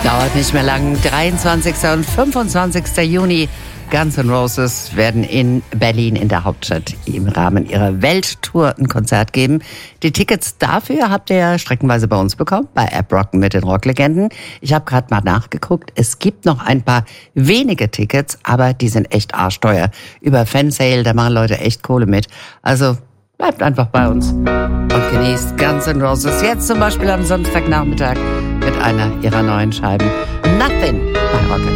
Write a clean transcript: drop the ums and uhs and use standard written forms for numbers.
Dauert nicht mehr lang. 23. und 25. Juni. Guns N' Roses werden in Berlin in der Hauptstadt im Rahmen ihrer Welttour ein Konzert geben. Die Tickets dafür habt ihr ja streckenweise bei uns bekommen, bei App Rocken mit den Rocklegenden. Ich habe gerade mal nachgeguckt. Es gibt noch ein paar wenige Tickets, aber die sind echt arschteuer. Über Fansale, da machen Leute echt Kohle mit. Also bleibt einfach bei uns und genießt Guns N' Roses. Jetzt zum Beispiel am Samstagnachmittag mit einer ihrer neuen Scheiben. Nothing bei Rock.